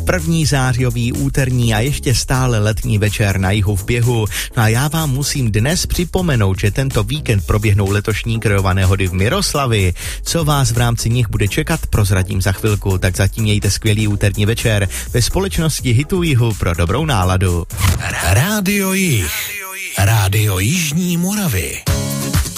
První zářijový úterní a ještě stále letní večer na jihu v běhu. No a já vám musím dnes připomenout, že tento víkend proběhnou letošní krajované hody v Miroslavi. Co vás v rámci nich bude čekat, prozradím za chvilku, tak zatím mějte skvělý úterní večer ve společnosti Hitu Jihu pro dobrou náladu. Rádio Jih. Rádio Jižní Moravy.